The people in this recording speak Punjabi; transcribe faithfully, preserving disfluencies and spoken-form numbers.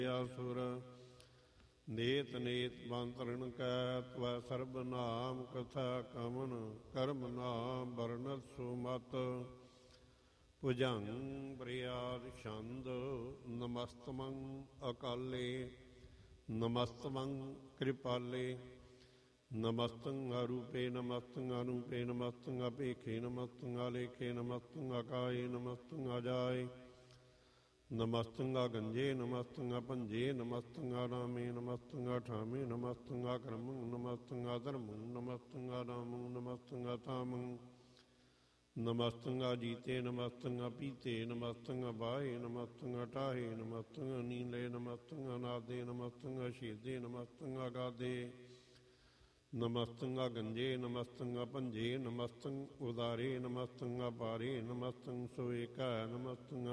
ਸੁਰ ਨੇਤ ਨੇਤ ਬੰਤਰਣ ਕੈ ਤਵੈ ਸਰਬ ਨਾਮ ਕਥਾ ਕਮਨ ਕਰਮ ਨਾਮ ਵਰਨਤ ਸੁਮਤ ਭੁਜੰਗ ਬ੍ਰਿਆਦ ਛੰਦ ਨਮਸਤਮੰ ਅਕਾਲੇ ਨਮਸਤਮੰ ਕਿਰਪਾਲੇ ਨਮਸਤੰ ਅਰੂਪੇ ਨਮਸਤੰ ਅਨੂਪੇ ਨਮਸਤੰ ਅਪੇਖੇ ਨਮਸਤੰ ਆਲੇਖੇ ਨਮਸਤੰ ਅਕਾਏ ਨਮਸਤੰ ਅਜਾਏ ਨਮਸਤੰ ਅਗੰਜੇ ਨਮਸਤੰ ਅਪੰਜੇ ਨਮਸਤੰ ਆਰਾਮੇ ਨਮਸਤੰ ਅਠਾਮੇ ਨਮਸਤੰ ਅਕਰਮੰ ਨਮਸਤੰ ਅਧਰਮੰ ਨਮਸਤੰ ਆਰਾਮੰ ਨਮਸਤੰ ਅਥਾਮੰ ਨਮਸਤੰ ਅਜੀਤੇ ਨਮਸਤੰ ਅਪੀਤੇ ਨਮਸਤੰ ਅਬਾਏ ਨਮਸਤੰ ਅਟਾਹੇ ਨਮਸਤੰ ਅਨੀਲੇ ਨਮਸਤੰ ਅਨਾਦੇ ਨਮਸਤੰ ਅਛੇਦੇ ਨਮਸਤੰ ਅਗਾਦੇ ਨਮਸਤੰ ਅਗੰਜੇ ਨਮਸਤੰ ਅਪੰਜੇ ਨਮਸਤੰ ਉਦਾਰੇ ਨਮਸਤੰ ਅਪਾਰੇ ਨਮਸਤੰ ਸੋਏਕਾ ਨਮਸਤੰ